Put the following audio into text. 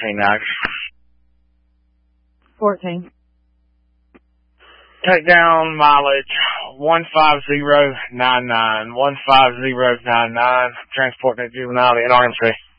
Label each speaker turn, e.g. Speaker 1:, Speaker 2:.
Speaker 1: 14 now.
Speaker 2: 14.
Speaker 1: Take down mileage 15099. 15099. Transporting a juvenile to NRMC.